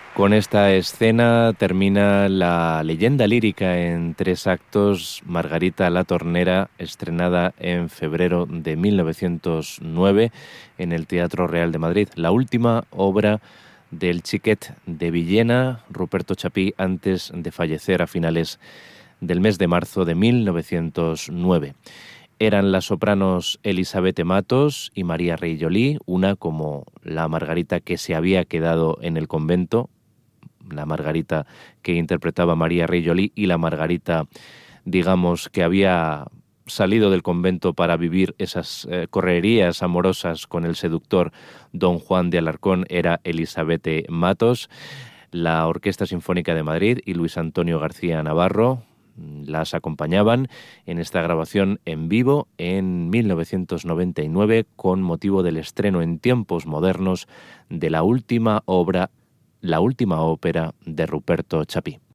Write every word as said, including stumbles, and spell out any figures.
Con esta escena termina la leyenda lírica en tres actos Margarita la Tornera, estrenada en febrero de mil novecientos nueve en el Teatro Real de Madrid, la última obra del Xiquet de Villena, Ruperto Chapí, antes de fallecer a finales del mes de marzo de mil novecientos nueve. Eran las sopranos Elisabeth Matos y María Rey-Joly, una como la Margarita que se había quedado en el convento, la Margarita que interpretaba María Rey-Joly, y la Margarita, digamos, que había salido del convento para vivir esas eh, correrías amorosas con el seductor don Juan de Alarcón, era Elisabeth Matos. La Orquesta Sinfónica de Madrid y Luis Antonio García Navarro las acompañaban en esta grabación en vivo en mil novecientos noventa y nueve con motivo del estreno en tiempos modernos de la última obra, la última ópera de Ruperto Chapí.